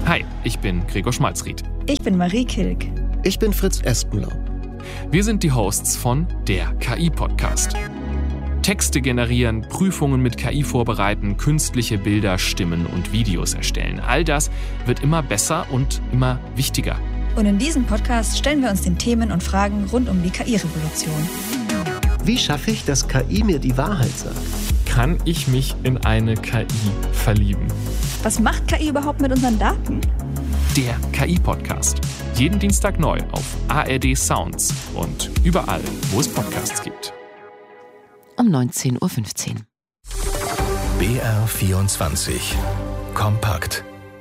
Hi, ich bin Gregor Schmalzried. Ich bin Marie Kilk. Ich bin Fritz Espenlaub. Wir sind die Hosts von der KI-Podcast. Texte generieren, Prüfungen mit KI vorbereiten, künstliche Bilder, Stimmen und Videos erstellen. All das wird immer besser und immer wichtiger. Und in diesem Podcast stellen wir uns den Themen und Fragen rund um die KI-Revolution. Wie schaffe ich, dass KI mir die Wahrheit sagt? Kann ich mich in eine KI verlieben? Was macht KI überhaupt mit unseren Daten? Der KI-Podcast. Jeden Dienstag neu auf ARD Sounds und überall, wo es Podcasts gibt. Um 19.15 Uhr. BR24 Kompakt.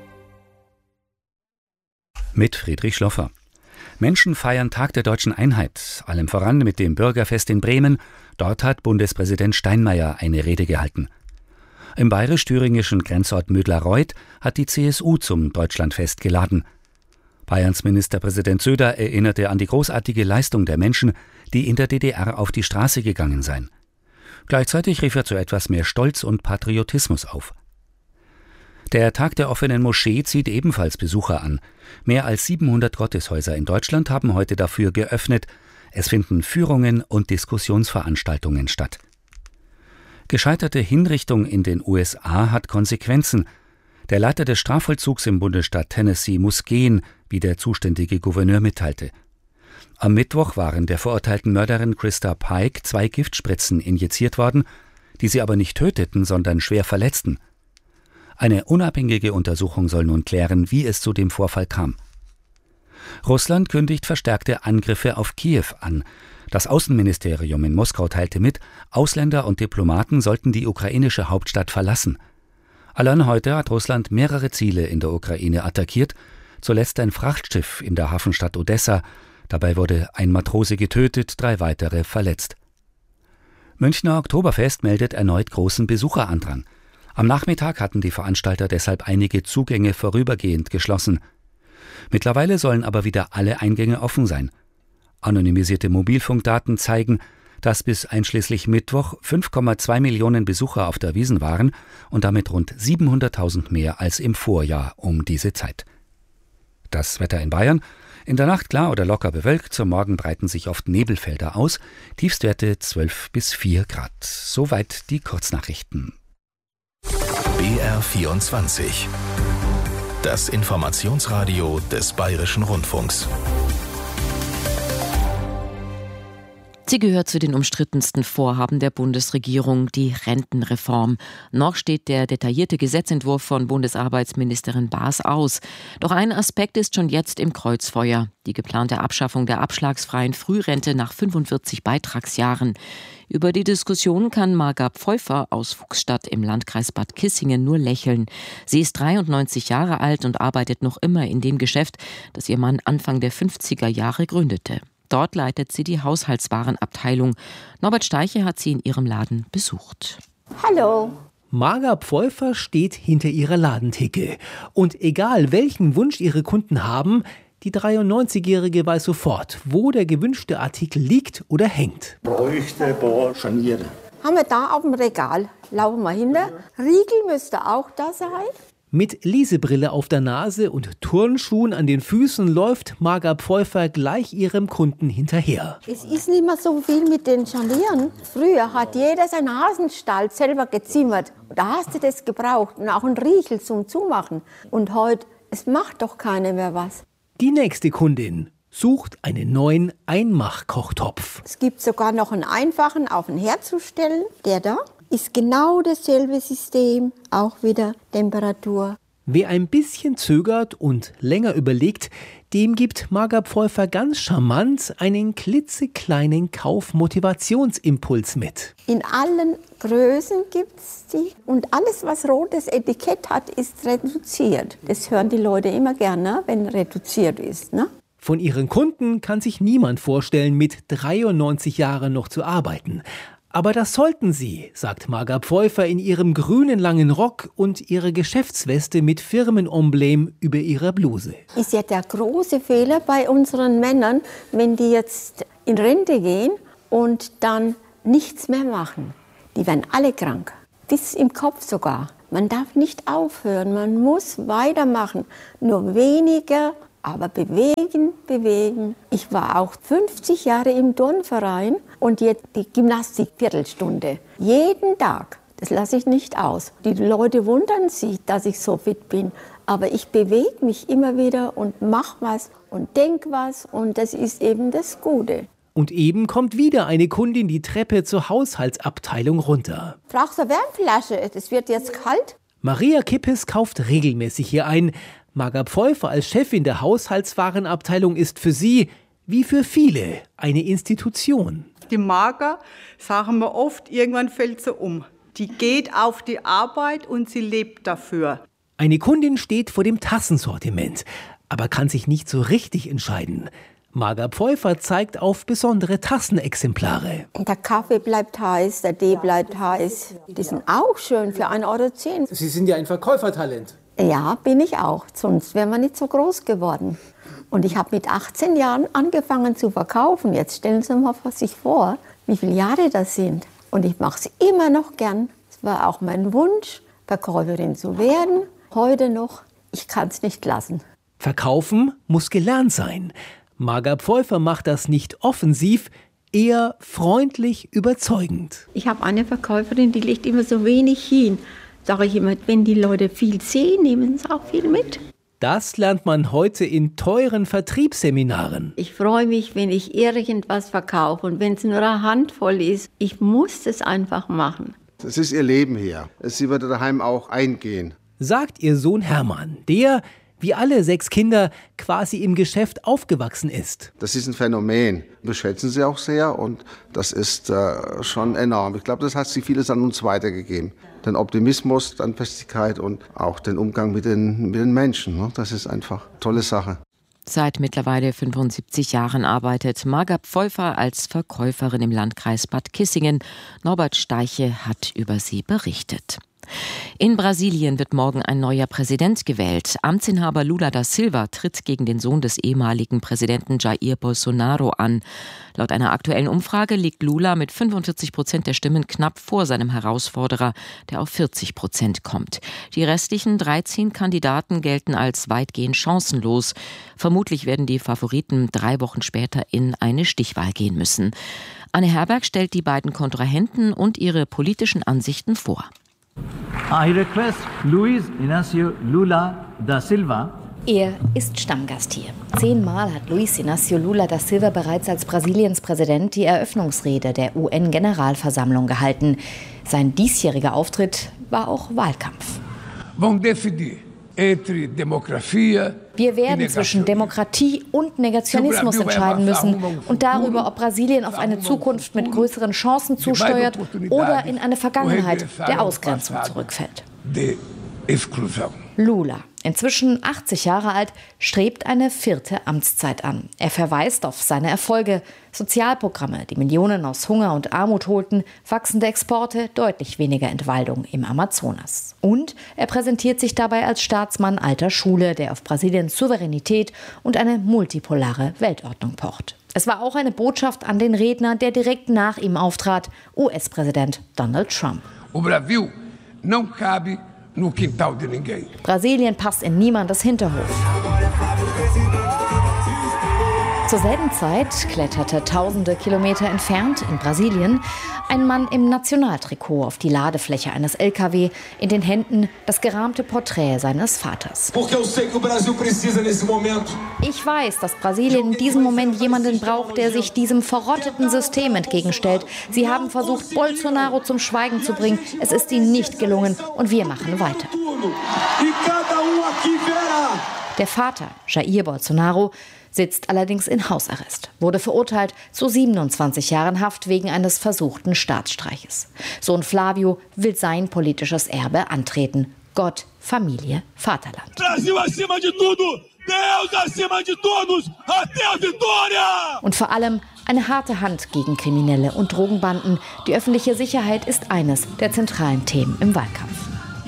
Mit Friedrich Schloffer. Menschen feiern Tag der deutschen Einheit, allem voran mit dem Bürgerfest in Bremen. Dort hat Bundespräsident Steinmeier eine Rede gehalten. Im bayerisch-thüringischen Grenzort Mödlareuth hat die CSU zum Deutschlandfest geladen. Bayerns Ministerpräsident Söder erinnerte an die großartige Leistung der Menschen, die in der DDR auf die Straße gegangen seien. Gleichzeitig rief er zu etwas mehr Stolz und Patriotismus auf. Der Tag der offenen Moschee zieht ebenfalls Besucher an. Mehr als 700 Gotteshäuser in Deutschland haben heute dafür geöffnet. Es finden Führungen und Diskussionsveranstaltungen statt. Gescheiterte Hinrichtung in den USA hat Konsequenzen. Der Leiter des Strafvollzugs im Bundesstaat Tennessee muss gehen, wie der zuständige Gouverneur mitteilte. Am Mittwoch waren der verurteilten Mörderin Krista Pike 2 Giftspritzen injiziert worden, die sie aber nicht töteten, sondern schwer verletzten. Eine unabhängige Untersuchung soll nun klären, wie es zu dem Vorfall kam. Russland kündigt verstärkte Angriffe auf Kiew an. Das Außenministerium in Moskau teilte mit, Ausländer und Diplomaten sollten die ukrainische Hauptstadt verlassen. Allein heute hat Russland mehrere Ziele in der Ukraine attackiert, zuletzt ein Frachtschiff in der Hafenstadt Odessa. Dabei wurde ein Matrose getötet, 3 weitere verletzt. Münchner Oktoberfest meldet erneut großen Besucherandrang. Am Nachmittag hatten die Veranstalter deshalb einige Zugänge vorübergehend geschlossen. Mittlerweile sollen aber wieder alle Eingänge offen sein. Anonymisierte Mobilfunkdaten zeigen, dass bis einschließlich Mittwoch 5,2 Millionen Besucher auf der Wiesn waren und damit rund 700.000 mehr als im Vorjahr um diese Zeit. Das Wetter in Bayern: in der Nacht klar oder locker bewölkt, zum Morgen breiten sich oft Nebelfelder aus, Tiefstwerte 12 bis 4 Grad. Soweit die Kurznachrichten. BR24. Das Informationsradio des Bayerischen Rundfunks. Sie gehört zu den umstrittensten Vorhaben der Bundesregierung, die Rentenreform. Noch steht der detaillierte Gesetzentwurf von Bundesarbeitsministerin Baas aus. Doch ein Aspekt ist schon jetzt im Kreuzfeuer: die geplante Abschaffung der abschlagsfreien Frührente nach 45 Beitragsjahren. Über die Diskussion kann Marga Pfeuffer aus Fuchsstadt im Landkreis Bad Kissingen nur lächeln. Sie ist 93 Jahre alt und arbeitet noch immer in dem Geschäft, das ihr Mann Anfang der 50er Jahre gründete. Dort leitet sie die Haushaltswarenabteilung. Norbert Steiche hat sie in ihrem Laden besucht. Hallo. Marga Pfeuffer steht hinter ihrer Ladentheke. Und egal welchen Wunsch ihre Kunden haben, die 93-Jährige weiß sofort, wo der gewünschte Artikel liegt oder hängt. Bräuchte ein paar Scharniere. Haben wir da auf dem Regal. Laufen wir hinter. Riegel müsste auch da sein. Mit Lesebrille auf der Nase und Turnschuhen an den Füßen läuft Marga Pfeuffer gleich ihrem Kunden hinterher. Es ist nicht mehr so viel mit den Scharnieren. Früher hat jeder seinen Hasenstall selber gezimmert. Da hast du das gebraucht und auch einen Riegel zum Zumachen. Und heute, es macht doch keiner mehr was. Die nächste Kundin sucht einen neuen Einmachkochtopf. Es gibt sogar noch einen einfachen auf den Herd zu stellen. Der da ist genau dasselbe System, auch wieder Temperatur. Wer ein bisschen zögert und länger überlegt, dem gibt Marga Pfeuffer ganz charmant einen klitzekleinen Kaufmotivationsimpuls mit. In allen Größen gibt's die und alles, was rotes Etikett hat, ist reduziert. Das hören die Leute immer gerne, wenn reduziert ist, ne? Von ihren Kunden kann sich niemand vorstellen, mit 93 Jahren noch zu arbeiten. Aber das sollten sie, sagt Marga Pfeuffer in ihrem grünen langen Rock und ihrer Geschäftsweste mit Firmenemblem über ihrer Bluse. Ist ja der große Fehler bei unseren Männern, wenn die jetzt in Rente gehen und dann nichts mehr machen. Die werden alle krank, bis im Kopf sogar. Man darf nicht aufhören, man muss weitermachen. Nur weniger, aber bewegen. Ich war auch 50 Jahre im Turnverein und jetzt die Gymnastik, Viertelstunde. Jeden Tag. Das lasse ich nicht aus. Die Leute wundern sich, dass ich so fit bin. Aber ich bewege mich immer wieder und mache was und denke was. Und das ist eben das Gute. Und eben kommt wieder eine Kundin die Treppe zur Haushaltsabteilung runter. Brauchst du eine Wärmflasche? Es wird jetzt kalt. Maria Kippes kauft regelmäßig hier ein. Marga Pfeuffer als Chefin der Haushaltswarenabteilung ist für sie, wie für viele, eine Institution. Die Marga, sagen wir oft, irgendwann fällt sie um. Die geht auf die Arbeit und sie lebt dafür. Eine Kundin steht vor dem Tassensortiment, aber kann sich nicht so richtig entscheiden. Marga Pfeuffer zeigt auf besondere Tassenexemplare. Der Kaffee bleibt heiß, der Tee bleibt heiß. Die sind auch schön für 1,10 Euro. Sie sind ja ein Verkäufertalent. Ja, bin ich auch. Sonst wäre man nicht so groß geworden. Und ich habe mit 18 Jahren angefangen zu verkaufen. Jetzt stellen Sie mal sich vor, wie viele Jahre das sind. Und ich mache es immer noch gern. Es war auch mein Wunsch, Verkäuferin zu werden. Heute noch, ich kann es nicht lassen. Verkaufen muss gelernt sein. Marga Pfeuffer macht das nicht offensiv, eher freundlich überzeugend. Ich habe eine Verkäuferin, die legt immer so wenig hin. Sage ich immer, wenn die Leute viel sehen, nehmen sie auch viel mit. Das lernt man heute in teuren Vertriebsseminaren. Ich freue mich, wenn ich irgendwas verkaufe und wenn es nur eine Handvoll ist. Ich muss es einfach machen. Das ist ihr Leben hier. Sie wird daheim auch eingehen. Sagt ihr Sohn Hermann, der, wie alle 6 Kinder, quasi im Geschäft aufgewachsen ist. Das ist ein Phänomen. Wir schätzen sie auch sehr und das ist schon enorm. Ich glaube, das hat sie vieles an uns weitergegeben. Den Optimismus, dann Festigkeit und auch den Umgang mit den Menschen. Ne? Das ist einfach eine tolle Sache. Seit mittlerweile 75 Jahren arbeitet Marga Pfeuffer als Verkäuferin im Landkreis Bad Kissingen. Norbert Steiche hat über sie berichtet. In Brasilien wird morgen ein neuer Präsident gewählt. Amtsinhaber Lula da Silva tritt gegen den Sohn des ehemaligen Präsidenten Jair Bolsonaro an. Laut einer aktuellen Umfrage liegt Lula mit 45% der Stimmen knapp vor seinem Herausforderer, der auf 40% kommt. Die restlichen 13 Kandidaten gelten als weitgehend chancenlos. Vermutlich werden die Favoriten 3 Wochen später in eine Stichwahl gehen müssen. Anne Herberg stellt die beiden Kontrahenten und ihre politischen Ansichten vor. I request Luiz Inácio Lula da Silva. Er ist Stammgast hier. 10-mal hat Luiz Inácio Lula da Silva bereits als Brasiliens Präsident die Eröffnungsrede der UN-Generalversammlung gehalten. Sein diesjähriger Auftritt war auch Wahlkampf. Wir werden zwischen Demokratie und Negationismus entscheiden müssen und darüber, ob Brasilien auf eine Zukunft mit größeren Chancen zusteuert oder in eine Vergangenheit der Ausgrenzung zurückfällt. Lula, inzwischen 80 Jahre alt, strebt eine 4. Amtszeit an. Er verweist auf seine Erfolge: Sozialprogramme, die Millionen aus Hunger und Armut holten, wachsende Exporte, deutlich weniger Entwaldung im Amazonas. Und er präsentiert sich dabei als Staatsmann alter Schule, der auf Brasiliens Souveränität und eine multipolare Weltordnung pocht. Es war auch eine Botschaft an den Redner, der direkt nach ihm auftrat, US-Präsident Donald Trump. Brasilien passt in niemandes Hinterhof. Zur selben Zeit kletterte tausende Kilometer entfernt in Brasilien ein Mann im Nationaltrikot auf die Ladefläche eines LKW, in den Händen das gerahmte Porträt seines Vaters. Ich weiß, dass Brasilien in diesem Moment jemanden braucht, der sich diesem verrotteten System entgegenstellt. Sie haben versucht, Bolsonaro zum Schweigen zu bringen. Es ist ihnen nicht gelungen und wir machen weiter. Der Vater, Jair Bolsonaro, sitzt allerdings in Hausarrest, wurde verurteilt zu 27 Jahren Haft wegen eines versuchten Staatsstreiches. Sohn Flávio will sein politisches Erbe antreten. Gott, Familie, Vaterland. Brasil acima de tudo, Deus acima de todos, até a vitória! Und vor allem eine harte Hand gegen Kriminelle und Drogenbanden. Die öffentliche Sicherheit ist eines der zentralen Themen im Wahlkampf.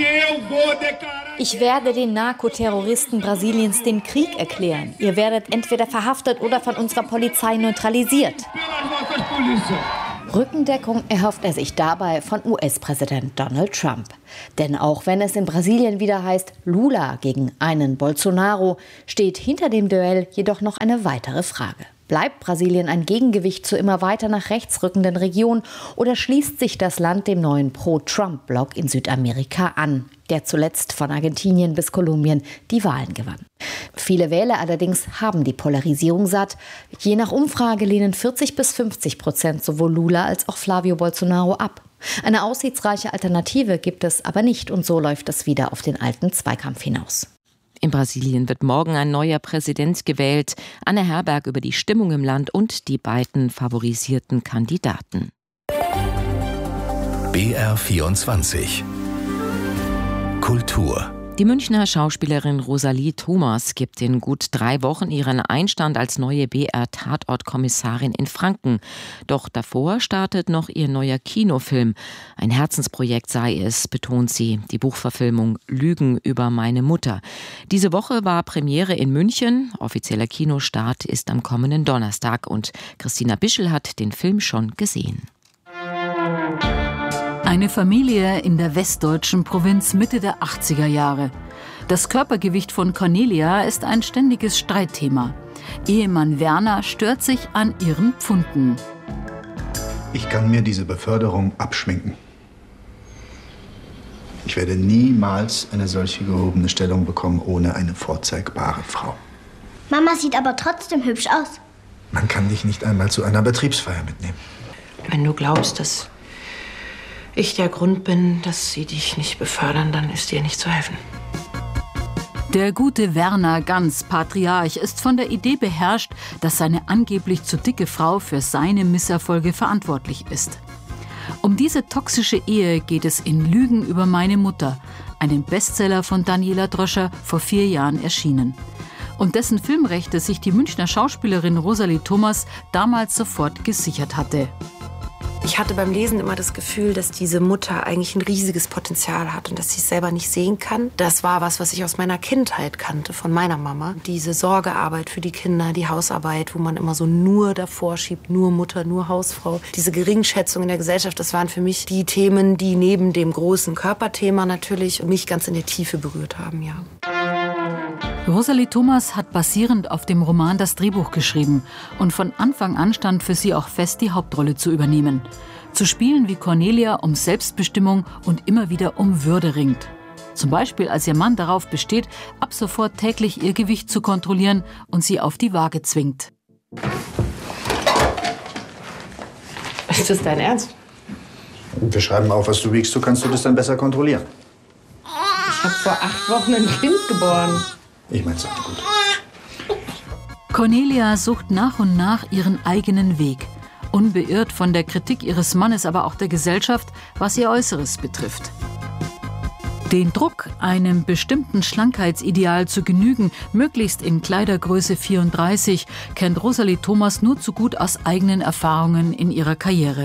Ich werde den Narkoterroristen Brasiliens den Krieg erklären. Ihr werdet entweder verhaftet oder von unserer Polizei neutralisiert. Rückendeckung erhofft er sich dabei von US-Präsident Donald Trump. Denn auch wenn es in Brasilien wieder heißt Lula gegen einen Bolsonaro, steht hinter dem Duell jedoch noch eine weitere Frage. Bleibt Brasilien ein Gegengewicht zur immer weiter nach rechts rückenden Region oder schließt sich das Land dem neuen Pro-Trump-Block in Südamerika an, der zuletzt von Argentinien bis Kolumbien die Wahlen gewann? Viele Wähler allerdings haben die Polarisierung satt. Je nach Umfrage lehnen 40-50% sowohl Lula als auch Flavio Bolsonaro ab. Eine aussichtsreiche Alternative gibt es aber nicht und so läuft es wieder auf den alten Zweikampf hinaus. In Brasilien wird morgen ein neuer Präsident gewählt. Anne Herberg über die Stimmung im Land und die beiden favorisierten Kandidaten. BR24 Kultur. Die Münchner Schauspielerin Rosalie Thomas gibt in gut 3 Wochen ihren Einstand als neue BR-Tatortkommissarin in Franken. Doch davor startet noch ihr neuer Kinofilm. Ein Herzensprojekt sei es, betont sie, die Buchverfilmung Lügen über meine Mutter. Diese Woche war Premiere in München. Offizieller Kinostart ist am kommenden Donnerstag und Christina Bischel hat den Film schon gesehen. Eine Familie in der westdeutschen Provinz Mitte der 80er Jahre. Das Körpergewicht von Cornelia ist ein ständiges Streitthema. Ehemann Werner stört sich an ihren Pfunden. Ich kann mir diese Beförderung abschminken. Ich werde niemals eine solche gehobene Stellung bekommen ohne eine vorzeigbare Frau. Mama sieht aber trotzdem hübsch aus. Man kann dich nicht einmal zu einer Betriebsfeier mitnehmen. Wenn du glaubst, dass ich der Grund bin, dass sie dich nicht befördern, dann ist dir nicht zu helfen. Der gute Werner Ganz, Patriarch, ist von der Idee beherrscht, dass seine angeblich zu dicke Frau für seine Misserfolge verantwortlich ist. Um diese toxische Ehe geht es in Lügen über meine Mutter, einem Bestseller von Daniela Dröscher, vor 4 Jahren erschienen. Und dessen Filmrechte sich die Münchner Schauspielerin Rosalie Thomas damals sofort gesichert hatte. Ich hatte beim Lesen immer das Gefühl, dass diese Mutter eigentlich ein riesiges Potenzial hat und dass sie es selber nicht sehen kann. Das war was ich aus meiner Kindheit kannte, von meiner Mama. Diese Sorgearbeit für die Kinder, die Hausarbeit, wo man immer so nur davor schiebt, nur Mutter, nur Hausfrau. Diese Geringschätzung in der Gesellschaft, das waren für mich die Themen, die neben dem großen Körperthema natürlich mich ganz in der Tiefe berührt haben, ja. Rosalie Thomas hat basierend auf dem Roman das Drehbuch geschrieben und von Anfang an stand für sie auch fest, die Hauptrolle zu übernehmen. Zu spielen wie Cornelia um Selbstbestimmung und immer wieder um Würde ringt. Zum Beispiel, als ihr Mann darauf besteht, ab sofort täglich ihr Gewicht zu kontrollieren und sie auf die Waage zwingt. Ist das dein Ernst? Wir schreiben auf, was du wiegst, so kannst du das dann besser kontrollieren. Ich habe vor 8 Wochen ein Kind geboren. Ich mein's auch gut. Cornelia sucht nach und nach ihren eigenen Weg. Unbeirrt von der Kritik ihres Mannes, aber auch der Gesellschaft, was ihr Äußeres betrifft. Den Druck, einem bestimmten Schlankheitsideal zu genügen, möglichst in Kleidergröße 34, kennt Rosalie Thomas nur zu gut aus eigenen Erfahrungen in ihrer Karriere.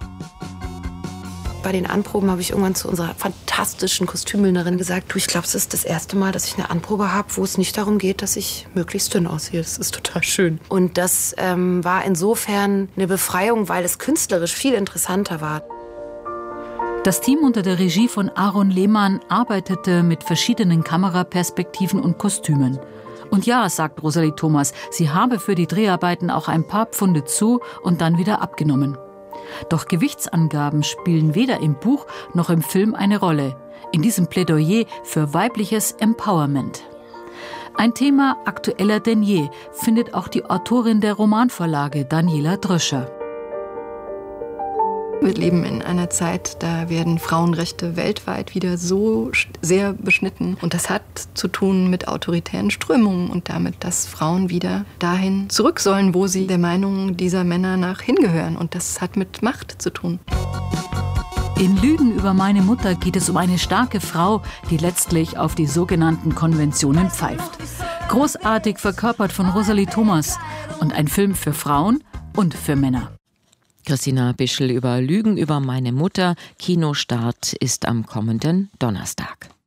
Bei den Anproben habe ich irgendwann zu unserer fantastischen Kostümbildnerin gesagt, du, ich glaube, es ist das erste Mal, dass ich eine Anprobe habe, wo es nicht darum geht, dass ich möglichst dünn aussehe. Das ist total schön. Und das war insofern eine Befreiung, weil es künstlerisch viel interessanter war. Das Team unter der Regie von Aaron Lehmann arbeitete mit verschiedenen Kameraperspektiven und Kostümen. Und ja, sagt Rosalie Thomas, sie habe für die Dreharbeiten auch ein paar Pfunde zu und dann wieder abgenommen. Doch Gewichtsangaben spielen weder im Buch noch im Film eine Rolle. In diesem Plädoyer für weibliches Empowerment. Ein Thema aktueller denn je, findet auch die Autorin der Romanvorlage Daniela Dröscher. Wir leben in einer Zeit, da werden Frauenrechte weltweit wieder so sehr beschnitten. Und das hat zu tun mit autoritären Strömungen und damit, dass Frauen wieder dahin zurück sollen, wo sie der Meinung dieser Männer nach hingehören. Und das hat mit Macht zu tun. In Lügen über meine Mutter geht es um eine starke Frau, die letztlich auf die sogenannten Konventionen pfeift. Großartig verkörpert von Rosalie Thomas und ein Film für Frauen und für Männer. Christina Bischel über Lügen über meine Mutter. Kinostart ist am kommenden Donnerstag.